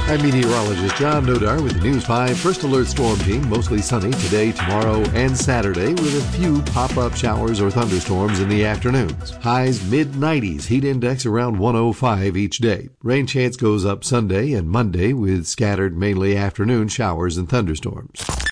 I'm meteorologist John Nodar with the News 5 First Alert Storm Team. Mostly sunny today, tomorrow, and Saturday with a few pop-up showers or thunderstorms in the afternoons. Highs mid-90s, heat index around 105 each day. Rain chance goes up Sunday and Monday with scattered mainly afternoon showers and thunderstorms.